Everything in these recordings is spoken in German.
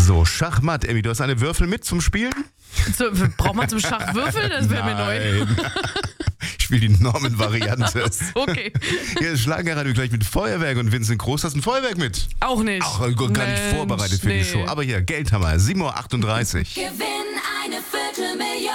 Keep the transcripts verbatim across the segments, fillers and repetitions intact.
So, Schachmatt. Emmy, du hast eine Würfel mit zum Spielen? So, braucht man zum Schach Würfel? Das wäre mir neu. Ich spiele die Norman-Variante. Okay. Hier ist Schlagerradio gleich mit Feuerwerk und Vincent Groß. Hast du ein Feuerwerk mit? Auch nicht. Auch gar nicht Mensch, vorbereitet für nee. die Show. Aber hier, Geldhammer, sieben Uhr achtunddreißig. Gewinn eine Viertelmillion.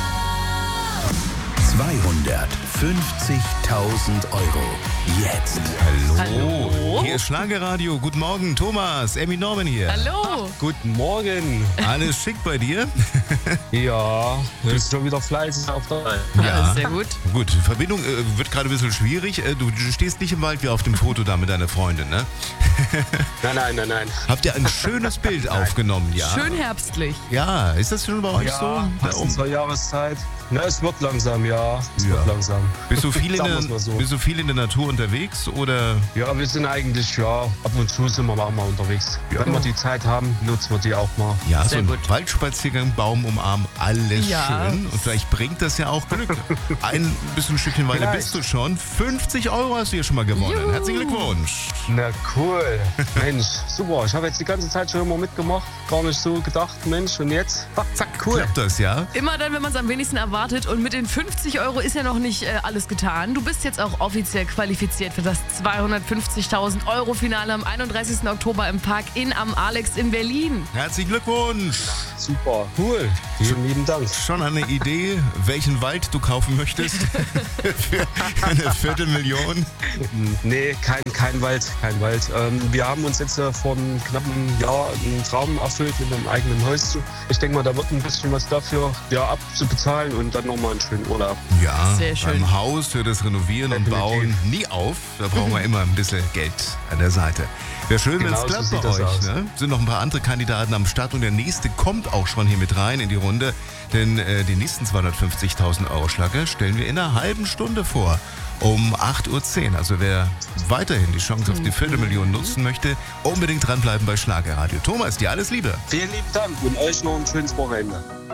zweihundertfünfzigtausend Euro. Jetzt. Hallo. Hallo. Hier ist Schlagerradio. Guten Morgen, Thomas. Emmy Norman hier. Hallo. Guten Morgen. Alles schick bei dir? Ja, du bist schon wieder fleißig auf der Reihe. Ja. Sehr gut. Gut, Verbindung äh, wird gerade ein bisschen schwierig. Äh, du, du stehst nicht im Wald wie auf dem Foto da mit deiner Freundin, ne? Nein, nein, nein, nein. Habt ihr ein schönes Bild aufgenommen, ja? Schön herbstlich. Ja, ist das schon bei euch so? Ja, Da passt oben? zur Jahreszeit. Na, es wird langsam, ja. Es Ja. wird langsam. Bist du viel in Sagen der, wir's mal so. bist du viel in der Natur unterwegs oder? Ja, wir sind eigentlich, ja, ab und zu sind wir auch mal unterwegs. Wenn wir die Zeit haben, nutzen wir die auch mal. Ja, Sehr so ein gut. Waldspaziergang, Baum umarmen, alles Ja. schön. Und vielleicht bringt das ja auch Glück. Ein bisschen Stückchen weiter Vielleicht. bist du schon. fünfzig Euro hast du hier schon mal gewonnen. Juhu. Herzlichen Glückwunsch. Na cool. Mensch, super. Ich habe jetzt die ganze Zeit schon immer mitgemacht. Gar nicht so gedacht, Mensch. Und jetzt, zack, cool. Klappt das, ja? Immer dann, wenn man es am wenigsten erwartet. Und mit den fünfzig Euro ist ja noch nicht äh, alles getan. Du bist jetzt auch offiziell qualifiziert für das zweihundertfünfzigtausend Euro Finale am einunddreißigsten Oktober im Park in am Alex in Berlin. Herzlichen Glückwunsch. Super, cool. Vielen lieben Dank. Schon eine Idee, welchen Wald du kaufen möchtest? Für eine Viertelmillion? Nee, kein, kein Wald, kein Wald. Ähm, wir haben uns jetzt äh, vor einem knappen Jahr einen Traum erfüllt mit einem eigenen Häuschen. Ich denke mal, da wird ein bisschen was dafür ja, abzubezahlen und dann nochmal einen schönen Urlaub. Ja, Sehr schön. beim Haus für das Renovieren und Definitiv. Bauen nie auf. Da brauchen wir immer ein bisschen Geld an der Seite. Wäre schön, wenn Genau es so klappt sieht bei das euch. aus. Ne? Sind noch ein paar andere Kandidaten am Start und der nächste kommt auch schon hier mit rein in die Runde. Denn äh, den nächsten zweihundertfünfzigtausend Euro Schlager stellen wir in einer halben Stunde vor. Um acht Uhr zehn. Also wer weiterhin die Chance auf die Viertelmillion nutzen möchte, unbedingt dranbleiben bei Schlagerradio. Thomas, dir alles Liebe. Vielen lieben Dank und euch noch ein schönes Wochenende.